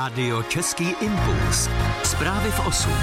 Radio Český impuls. Zprávy v 8.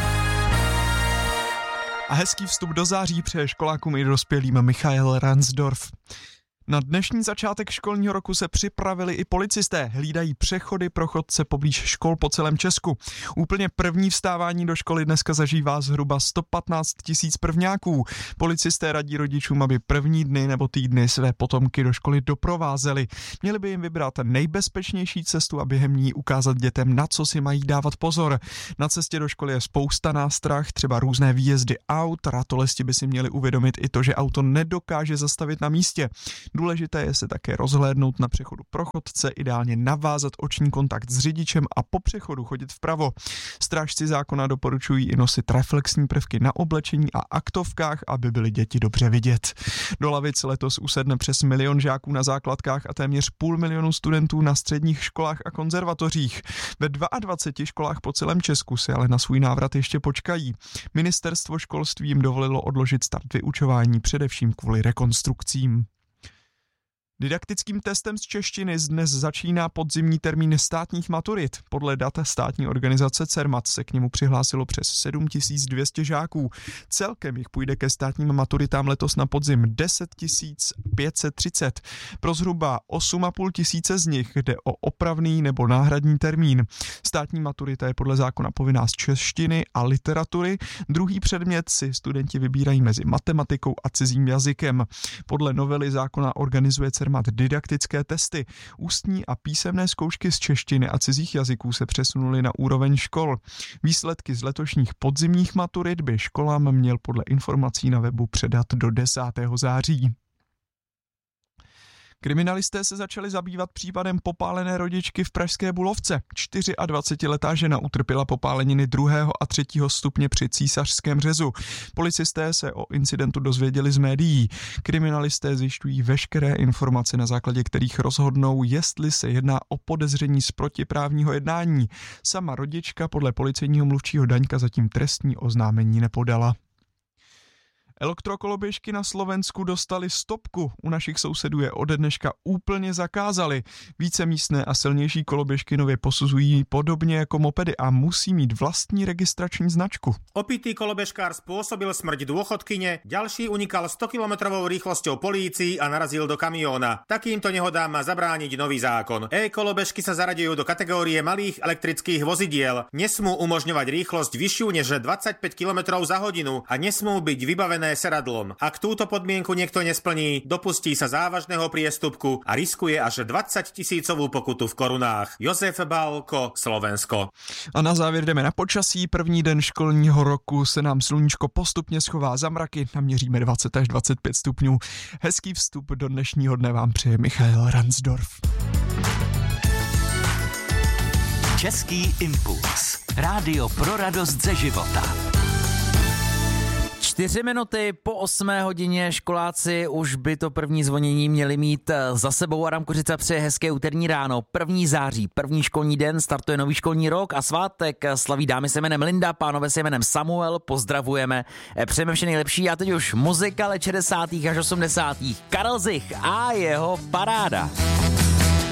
A hezký vstup do září přeje školákům i dospělým Michael Ransdorf. Na dnešní začátek školního roku se připravili i policisté. Hlídají přechody pro chodce poblíž škol po celém Česku. Úplně první vstávání do školy dneska zažívá zhruba 115 000 prvňáků. Policisté radí rodičům, aby první dny nebo týdny své potomky do školy doprovázeli. Měli by jim vybrat nejbezpečnější cestu a během ní ukázat dětem, na co si mají dávat pozor. Na cestě do školy je spousta nástrah, třeba různé výjezdy aut. Ratolesti by si měli uvědomit i to, že auto nedokáže zastavit na místě. Důležité je se také rozhlédnout na přechodu pro chodce, ideálně navázat oční kontakt s řidičem a po přechodu chodit vpravo. Strážci zákona doporučují i nosit reflexní prvky na oblečení a aktovkách, aby byly děti dobře vidět. Do lavic letos usedne přes 1 milion žáků na základkách a téměř 500 000 studentů na středních školách a konzervatořích. Ve 22 školách po celém Česku se ale na svůj návrat ještě počkají. Ministerstvo školství jim dovolilo odložit start vyučování především kvůli rekonstrukcím. Didaktickým testem z češtiny dnes začíná podzimní termín státních maturit. Podle dat státní organizace Cermat se k němu přihlásilo přes 7200 žáků. Celkem jich půjde ke státním maturitám letos na podzim 10 530. Pro zhruba 8 500 z nich jde o opravný nebo náhradní termín. Státní maturita je podle zákona povinná z češtiny a literatury. Druhý předmět si studenti vybírají mezi matematikou a cizím jazykem. Podle novely zákona organizuje Cermat didaktické testy. Ústní a písemné zkoušky z češtiny a cizích jazyků se přesunuly na úroveň škol. Výsledky z letošních podzimních maturit by školám měl podle informací na webu předat do 10. září. Kriminalisté se začali zabývat případem popálené rodičky v pražské Bulovce. 24letá žena utrpěla popáleniny 2. a 3. stupně při Císařském řezu. Policisté se o incidentu dozvěděli z médií. Kriminalisté zjišťují veškeré informace, na základě kterých rozhodnou, jestli se jedná o podezření z protiprávního jednání. Sama rodička podle policejního mluvčího Daňka zatím trestní oznámení nepodala. Elektrokoloběžky na Slovensku dostali stopku. U našich sousedů je ode dneška úplně zakázali. Vícemístné a silnější koloběžky nově posuzují podobně jako mopedy a musí mít vlastní registrační značku. Opitý kolobežkár spôsobil smrť dôchodkyne, ďalší unikal 100-kilometrovou rýchlosťou polícii a narazil do kamióna. Takýmto nehodám má zabrániť nový zákon. E-kolobežky sa zaraďujú do kategórie malých elektrických vozidiel. Nesmú umožňovať rýchlosť vyššiu než 25 km za hodinu a nesmú byť vybavené seradlom. Ak túto podmienku niekto nesplní, dopustí sa závažného priestupku a riskuje až 20 000 pokutu v korunách. Jozef Bálko, Slovensko. A na závěr jdeme na počasí. První den školního roku se nám sluníčko postupně schová za mraky. Naměříme 20 až 25 stupňů. Hezký vstup do dnešního dne vám přeje Michael Ransdorf. Český impuls. Rádio pro radost ze života. 4 minuty po 8 hodině školáci už by to první zvonění měli mít za sebou. Adam Kořica přeje hezké úterní ráno. 1. září, první školní den, startuje nový školní rok a svátek slaví dámy se jménem Linda, pánové se jménem Samuel, pozdravujeme. Přejeme vše nejlepší a teď už muzika let 60. až 80. Karel Zich a jeho paráda.